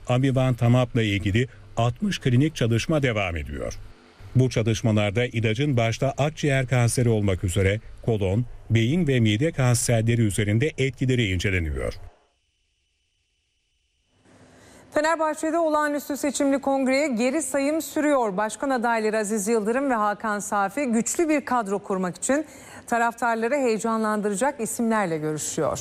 amivantamab'la ilgili 60 klinik çalışma devam ediyor. Bu çalışmalarda ilacın başta akciğer kanseri olmak üzere kolon, beyin ve mide kanserleri üzerinde etkileri inceleniyor. Fenerbahçe'de olağanüstü seçimli kongreye geri sayım sürüyor. Başkan adayları Aziz Yıldırım ve Hakan Safi güçlü bir kadro kurmak için taraftarları heyecanlandıracak isimlerle görüşüyor.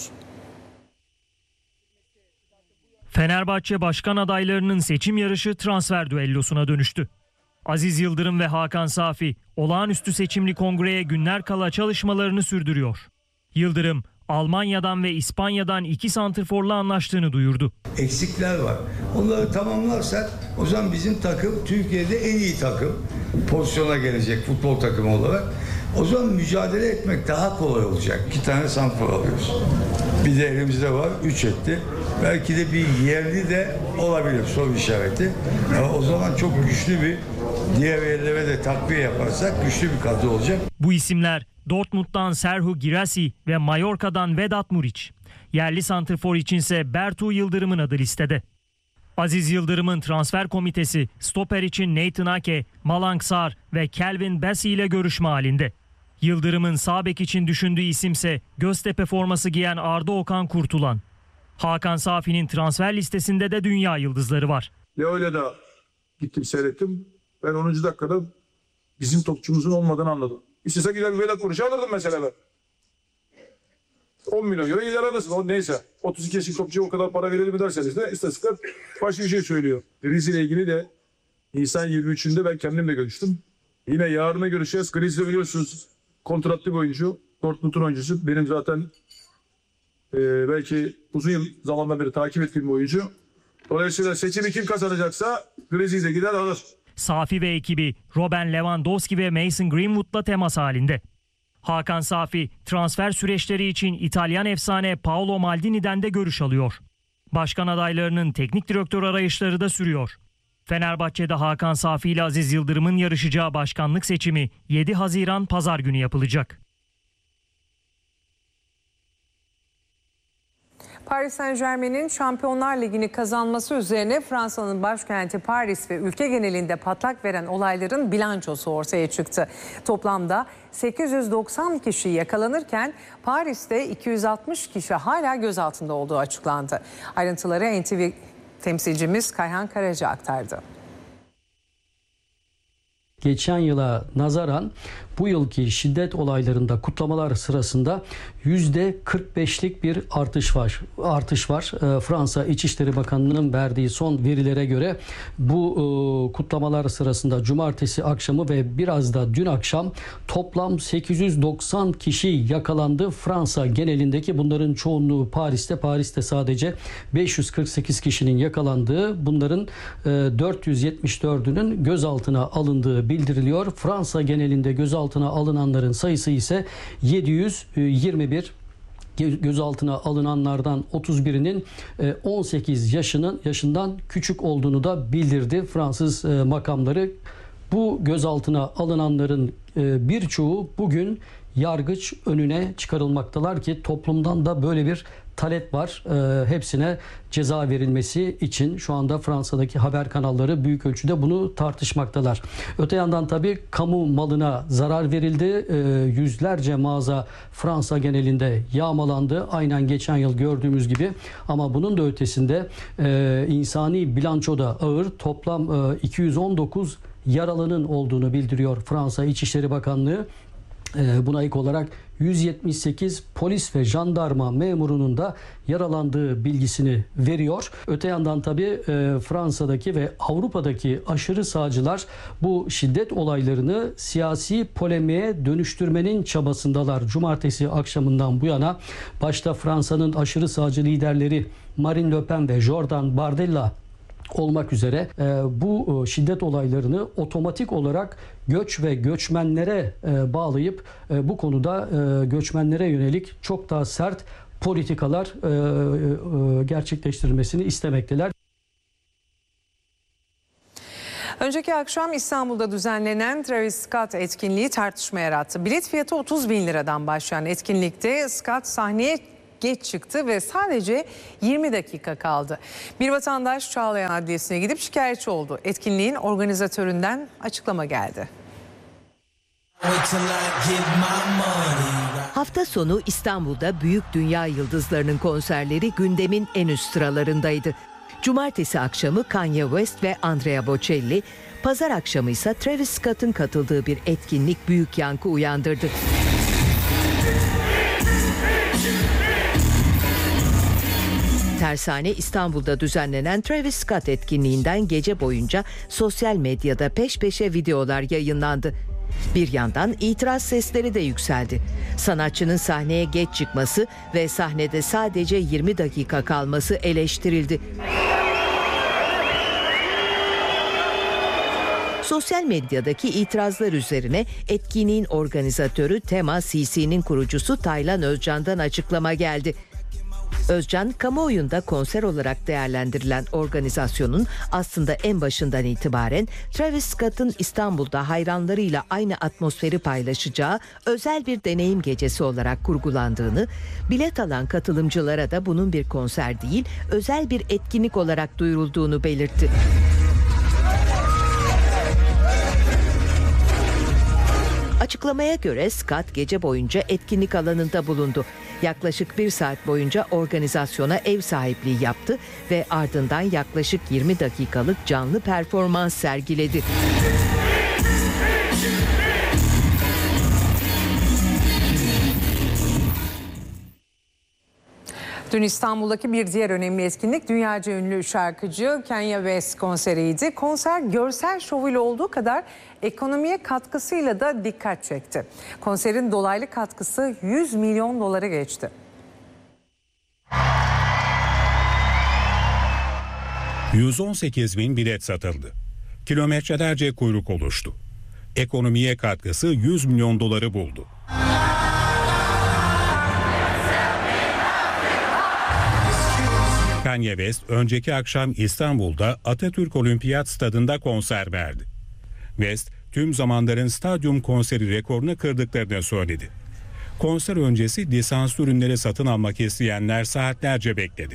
Fenerbahçe başkan adaylarının seçim yarışı transfer düellosuna dönüştü. Aziz Yıldırım ve Hakan Safi olağanüstü seçimli kongreye günler kala çalışmalarını sürdürüyor. Yıldırım, Almanya'dan ve İspanya'dan 2 santrforla anlaştığını duyurdu. Eksikler var. Onları tamamlarsak o zaman bizim takım Türkiye'de en iyi takım pozisyona gelecek futbol takımı olarak. O zaman mücadele etmek daha kolay olacak. 2 tane santrfor alıyoruz. Bir de elimizde var 3 etti. Belki de bir yerli de olabilir, soru işareti. Ama o zaman çok güçlü bir, diğer yerlere de takviye yaparsak güçlü bir kadro olacak. Bu isimler Dortmund'dan Serhu Girassi ve Mallorca'dan Vedat Muriç. Yerli santrfor içinse Bertu Yıldırım'ın adı listede. Aziz Yıldırım'ın transfer komitesi stoper için Nathan Ake, Malang Sarr ve Kelvin Bassey ile görüşme halinde. Yıldırım'ın sağ bek için düşündüğü isimse Göztepe forması giyen Arda Okan Kurtulan. Hakan Safi'nin transfer listesinde de dünya yıldızları var. Leo'yla da gittim seyrettim. Ben 10. dakikada bizim topçumuzun olmadığını anladım. İstese gider Vedat Muriç'i alırdım mesela ben. 10 milyon euro gider alırsın. O neyse. 32 yaşındaki topçuya o kadar para verelim mi derseniz de istatistikler başka bir şey söylüyor. Griezmann ile ilgili de Nisan 23'ünde ben kendimle görüştüm. Yine yarına görüşeceğiz. Griezmann biliyorsunuz kontratlı bir oyuncu. Dortmund'un oyuncusu. Benim zaten belki uzun zamandan beri takip ettiğim bir oyuncu. Dolayısıyla seçimi kim kazanacaksa Griezmann de gider alır. Safi ve ekibi Robben Lewandowski ve Mason Greenwood'la temas halinde. Hakan Safi transfer süreçleri için İtalyan efsane Paolo Maldini'den de görüş alıyor. Başkan adaylarının teknik direktör arayışları da sürüyor. Fenerbahçe'de Hakan Safi ile Aziz Yıldırım'ın yarışacağı başkanlık seçimi 7 Haziran Pazar günü yapılacak. Paris Saint-Germain'in Şampiyonlar Ligi'ni kazanması üzerine Fransa'nın başkenti Paris ve ülke genelinde patlak veren olayların bilançosu ortaya çıktı. Toplamda 890 kişi yakalanırken Paris'te 260 kişi hala gözaltında olduğu açıklandı. Ayrıntıları NTV temsilcimiz Kayhan Karaca aktardı. Geçen yıla nazaran bu yılki şiddet olaylarında kutlamalar sırasında %45'lik bir artış var. Fransa İçişleri Bakanlığı'nın verdiği son verilere göre bu kutlamalar sırasında cumartesi akşamı ve biraz da dün akşam toplam 890 kişi yakalandı. Fransa genelindeki bunların çoğunluğu Paris'te sadece 548 kişinin yakalandığı, bunların 474'ünün gözaltına alındığı bildiriliyor. Fransa genelinde gözaltına alınanların sayısı ise 721. Gözaltına alınanlardan 31'inin 18 yaşından küçük olduğunu da bildirdi Fransız makamları. Bu gözaltına alınanların birçoğu bugün yargıç önüne çıkarılmaktalar ki toplumdan da böyle bir talep var. Hepsine ceza verilmesi için şu anda Fransa'daki haber kanalları büyük ölçüde bunu tartışmaktalar. Öte yandan tabii kamu malına zarar verildi. Yüzlerce mağaza Fransa genelinde yağmalandı. Aynen geçen yıl gördüğümüz gibi. Ama bunun da ötesinde insani bilanço da ağır. Toplam 219 yaralının olduğunu bildiriyor Fransa İçişleri Bakanlığı. Buna ek olarak 178 polis ve jandarma memurunun da yaralandığı bilgisini veriyor. Öte yandan tabii Fransa'daki ve Avrupa'daki aşırı sağcılar bu şiddet olaylarını siyasi polemiğe dönüştürmenin çabasındalar. Cumartesi akşamından bu yana başta Fransa'nın aşırı sağcı liderleri Marine Le Pen ve Jordan Bardella olmak üzere bu şiddet olaylarını otomatik olarak göç ve göçmenlere bağlayıp bu konuda göçmenlere yönelik çok daha sert politikalar gerçekleştirilmesini istemekteler. Önceki akşam İstanbul'da düzenlenen Travis Scott etkinliği tartışma yarattı. Bilet fiyatı 30 bin liradan başlayan etkinlikte Scott sahneye geç çıktı ve sadece 20 dakika kaldı. Bir vatandaş Çağlayan Adliyesi'ne gidip şikayetçi oldu. Etkinliğin organizatöründen açıklama geldi. Hafta sonu İstanbul'da büyük dünya yıldızlarının konserleri gündemin en üst sıralarındaydı. Cumartesi akşamı Kanye West ve Andrea Bocelli, pazar akşamı ise Travis Scott'ın katıldığı bir etkinlik büyük yankı uyandırdı. Tersane İstanbul'da düzenlenen Travis Scott etkinliğinden gece boyunca sosyal medyada peş peşe videolar yayınlandı. Bir yandan itiraz sesleri de yükseldi. Sanatçının sahneye geç çıkması ve sahnede sadece 20 dakika kalması eleştirildi. Sosyal medyadaki itirazlar üzerine etkinliğin organizatörü Tema CC'nin kurucusu Taylan Özcan'dan açıklama geldi. Özcan, kamuoyunda konser olarak değerlendirilen organizasyonun aslında en başından itibaren Travis Scott'ın İstanbul'da hayranlarıyla aynı atmosferi paylaşacağı özel bir deneyim gecesi olarak kurgulandığını, bilet alan katılımcılara da bunun bir konser değil, özel bir etkinlik olarak duyurulduğunu belirtti. Açıklamaya göre Scott gece boyunca etkinlik alanında bulundu. Yaklaşık 1 saat boyunca organizasyona ev sahipliği yaptı ve ardından yaklaşık 20 dakikalık canlı performans sergiledi. Dün İstanbul'daki bir diğer önemli etkinlik dünyaca ünlü şarkıcı Kanye West konseriydi. Konser görsel şovuyla olduğu kadar ekonomiye katkısıyla da dikkat çekti. Konserin dolaylı katkısı 100 milyon dolara geçti. ...118.000 bilet satıldı. Kilometrelerce kuyruk oluştu. Ekonomiye katkısı 100 milyon doları buldu. Kanye West önceki akşam İstanbul'da Atatürk Olimpiyat Stadı'nda konser verdi. West, tüm zamanların stadyum konseri rekorunu kırdıklarını söyledi. Konser öncesi lisanslı ürünleri satın almak isteyenler saatlerce bekledi.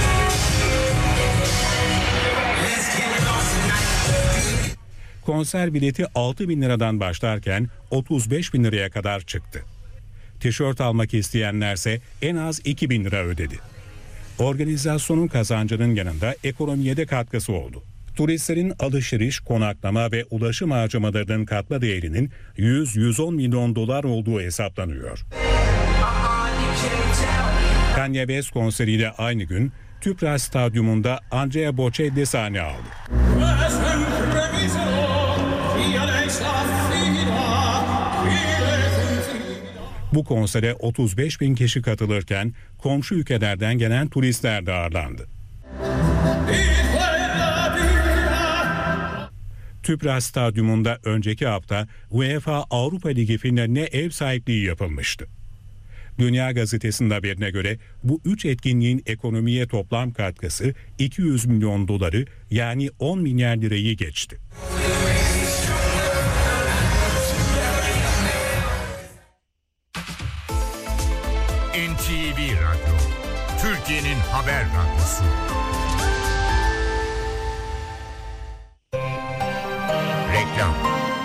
Konser bileti 6.000 liradan başlarken 35.000 liraya kadar çıktı. Tişört almak isteyenlerse en az 2.000 lira ödedi. Organizasyonun kazancının yanında ekonomiye de katkısı oldu. Turistlerin alışveriş, konaklama ve ulaşım harcamalarının katma değerinin 100-110 milyon dolar olduğu hesaplanıyor. Kanye West konseriyle aynı gün Tüpraş Stadyumunda Andrea Bocelli sahne aldı. Bu konsere 35.000 kişi katılırken komşu ülkelerden gelen turistler de ağırlandı. Tüpraş Stadyumunda önceki hafta UEFA Avrupa Ligi finaline ev sahipliği yapılmıştı. Dünya Gazetesi'nin haberine göre bu 3 etkinliğin ekonomiye toplam katkısı 200 milyon doları yani 10 milyar lirayı geçti. NTV Radyo, Türkiye'nin haber radyosu.